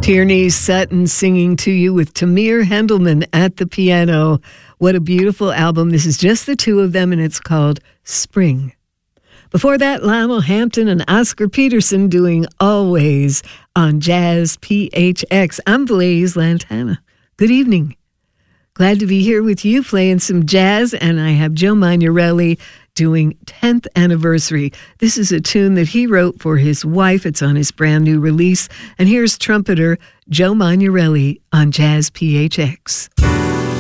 Tierney Sutton singing to you with Tamir Hendelman at the piano. What a beautiful album. This is just the two of them, and it's called Spring. Before that, Lionel Hampton and Oscar Peterson doing Always on Jazz PHX. I'm Blaise Lantana. Good evening. Glad to be here with you playing some jazz, and I have Joe Magnarelli doing 10th Anniversary. This is a tune that he wrote for his wife. It's on his brand new release. And here's trumpeter Joe Magnarelli on Jazz PHX.